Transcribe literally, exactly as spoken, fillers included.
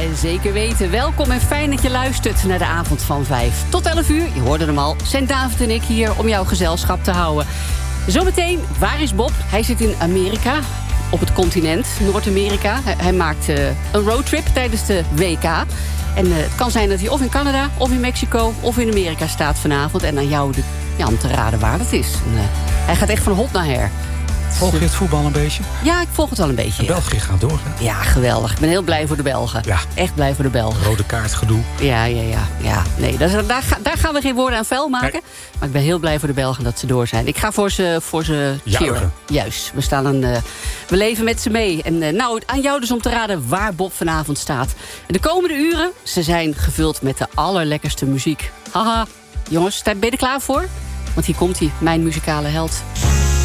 zeker weten. Welkom en fijn dat je luistert naar de avond van vijf tot elf uur. Je hoorde hem al, zijn David en ik hier om jouw gezelschap te houden. Zometeen, waar is Bob? Hij zit in Amerika, op het continent, Noord-Amerika. Hij, hij maakt uh, een roadtrip tijdens de W K. En uh, het kan zijn dat hij of in Canada, of in Mexico, of in Amerika staat vanavond. En aan jou de, ja, om te raden waar dat is. En, uh, hij gaat echt van hot naar her. Volg je het voetbal een beetje? Ja, ik volg het wel een beetje. Ja. België gaat door, hè? Ja, geweldig. Ik ben heel blij voor de Belgen. Ja. Echt blij voor de Belgen. Rode kaart gedoe. Ja, ja, ja. ja. Nee, daar, daar, daar gaan we geen woorden aan vuil maken. Nee. Maar ik ben heel blij voor de Belgen dat ze door zijn. Ik ga voor ze, voor ze cheeren. Juist. We, staan een, uh, we leven met ze mee. En uh, nou, aan jou dus om te raden waar Bob vanavond staat. En de komende uren, ze zijn gevuld met de allerlekkerste muziek. Haha. Jongens, ben je er klaar voor? Want hier komt hij, mijn muzikale held.